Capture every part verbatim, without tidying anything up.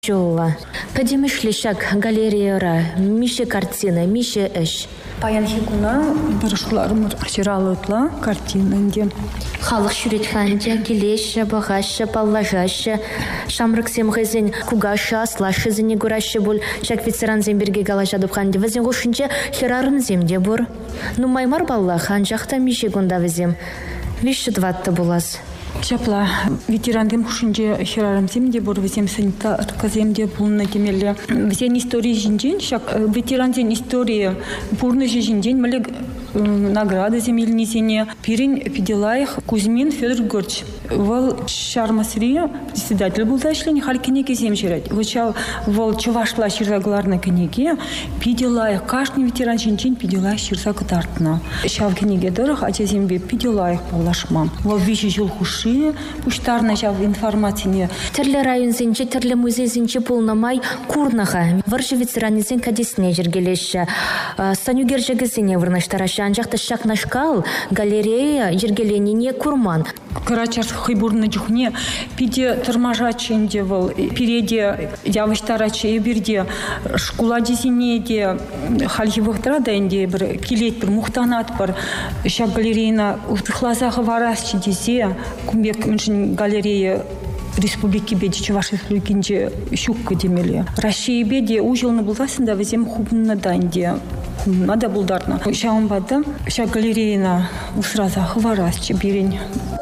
Чула. Подемышли шаг галереяра, мише картина, мише эш. Паян хигуна барышларым ширалытла картинанде. Халық шүретханде келеші, бағашы, паллажашы, шамрық семғызен кугашы, аслашы зіне гурашы бұл, шак ветеран земберге галажадып ханде. Візен ғошынче херарым земде бұр. Ну маймар балла хан жақта мише гунда візем. Виші дватты бұлаз. Шапла ветерандым хушинже херарым земде бур везем санитар каземде булна кемеле везен истории жинжен шак ветеранден история бурны жинжен мале награды земельнизине пирин пиделаих Кузьмин Федор Григорьевич вол шармасри председатель был зашлен халькинеке земжерать вычал вол чувашла ширzaglарна кенеге пиделаих каждый ветеран жинжен пиделаих ширса кытартна шав кенеге дырых ача зембе пиделаих палашма вол виши жил хуши пуштарна жав информатине Терле район зенче терле музей зенче полнамай курнаха варжы ветеранизен кадесне жергелеші санюгержегізіне вырнаштарашы анжақты шакнашкал галерея жергеленіне курман. Карачар хыбурны жухне пиде тырмажаченде вол переде явыштарачы бирде школа дизинеде хальхивыхтра да инде бір килет бір мухтанат бар шак галерейна ухтыхлазағы варасчы дизе кумбек міншін галерея республики беде Чуваш республикинже щукка демеле. Россия беде ужылны буласында везем хубны данде. Надо булдарна. Шаумбада ша галереяна усраза хварасчы бирень.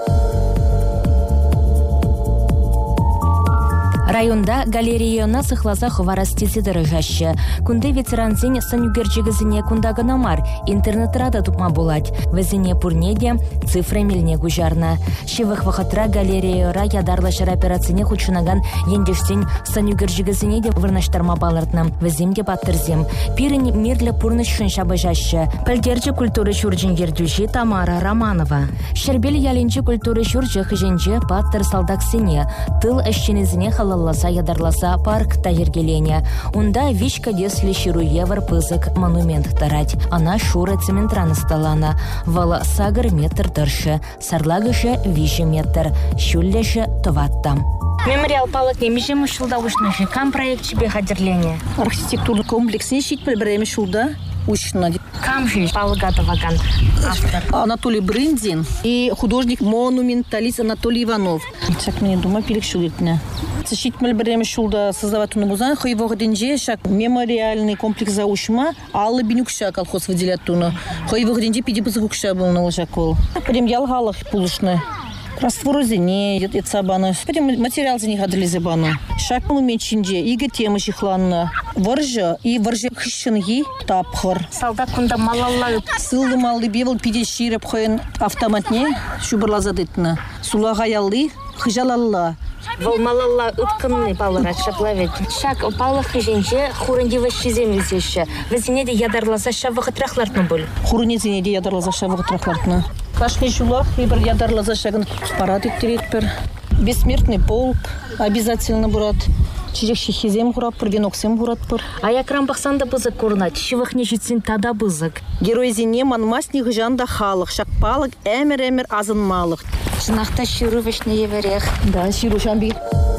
Районда галереяна сыхлаза хварастизи дырыжашы. Кунде ветеранзин санюгерчигізіне кундага намар, интернетрада тупма булать. Везіне пурнеде цифры мельне гужарна. Шивых вахатра галереяра ядарлашар операцине хучунаган ендештен санюгерчигізіне де вырнаштарма балартнам. Везімде баттырзем. Пирін мирлі пурнышын шабыжашы. Пәлдерчі культуры шурджин ердюжи Тамара Романова. Шербел ялинчі культуры шурджи хыженчі баттыр салдаксине. Тыл әшченізіне халал Ласа ядарласа парк тагергелене. Унда вичка десли ширу евр пызык монумент тарать. Она шура цементраны сталана. Вала сагар метр дыршы. Сарлагышы виши метр. Шуллеші товаттам. Мемориал палат немеше мышылда ушнышы. Кам проект себе хадерлене? Архитектурный комплекс не щит пальбреме шулда. Ушна. Камжи Палгатоваган автор. Анатолий Брындин и художник-монументалист Анатолий Иванов. Чак мне дома пилик шулитне. Защит мальбреме шулда создавать на музей хоевого деньжи шак мемориальный комплекс заушма аллы бинюкша колхоз выделять туна хоевого деньжи пиди бузгукша был на ложакол. Прям ялгалах пулушны. Раствор зене, это сабана. Прям материал за них отдали забану. Шак монументчинже, иге темы шихланна. Варжа и варжа хищенги тапхор. Солдат кунда малалла. Сылды малды бевал пиде ширеп хоен автоматне шубырла задытна. Сулага ялды хыжалалла. Вол малалла ыткынны балыра шаплавет. Шак палы хыженже хурынди ващизем везеші. Везенеде ядарласа шавығы трахлартны бұл. Хурынезенеде ядарласа шавығы трахлартны. Кашни жулах и бір ядарласа шагын парад иктеретпер. Бессмертный полк обязательно бурат. Чирекші хизем хурап пыр, веноксем хурат пыр. А якрам бақсанда бызык курнат, шивых не житсин тада бызык. Герой зене манмасни гыжанда халық, шакпалық әмір-әмір азынмалық. Жынақта ширу вешне еверех. Да, ширу шамби.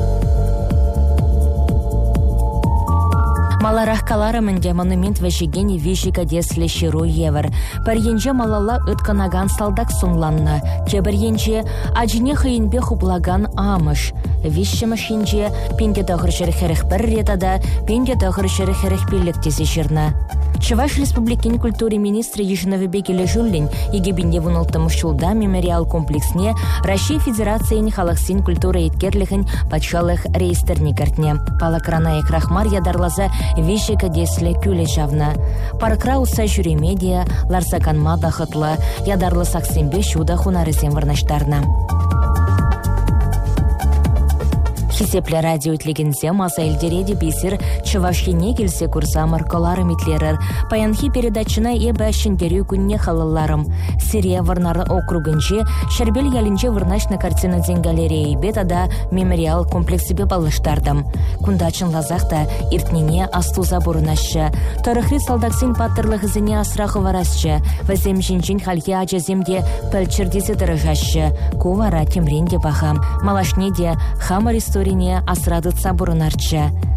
Маларах каларымынде монумент вәжігені вежіға деслі ширу евер. Пәренже малала үтканаган салдак сумланна. Кебіренже ажыне хыйынбе хублаган амыш. Виші машинже пенде дағыр жырхеріх бір ретада, пенде дағыр жырхеріх пеліктесі жырна. Чуваш республикин культуры министры Ежиновебе Кележуллин егебінде вунылтым шулда мемориал комплексне Россия Федерациян халықсин культура еткерлігін патшалық рейстерні картне. Палакрана екрахмар ядарлаза вешіка деслі күлі жавна. Паркра уса жүремедия, ларсаканма дақытла, ядарлы сақсенбе шуда хунарызен варнаштарна. Хисепле радио итлегенсе маса эльдереде бисер чывашхине келсе курса маркалары митлерер. Паянхи передачына ебі әшіндері күнне халыларым. Сирия варнары округынче, Шербел ялінче варнашны картина ден галереи бетада мемориал комплексібе балыштардым. Кундачын лазақта иртнене асту забурынашы. Тарыхри салдаксин паттырлы хызыне асрахы варасшы. Вазем жинжин хальге ажаземде пәлчірдесі дырыжашы. Кувара темренде бахам. Малашнеде хамар история асрадыца бурынарча.